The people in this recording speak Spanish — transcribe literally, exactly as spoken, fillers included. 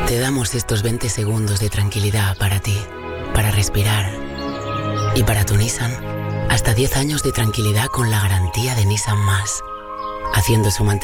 Te damos estos veinte segundos de tranquilidad para ti, para respirar. Y para tu Nissan, hasta diez años de tranquilidad con la garantía de Nissan Más, haciendo su mantenimiento